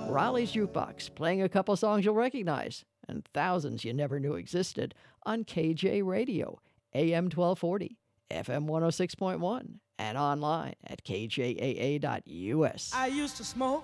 Raleigh's Jukebox, playing a couple songs you'll recognize, and thousands you never knew existed on KJ Radio, AM 1240, FM 106.1, and online at kjaa.us. I used to smoke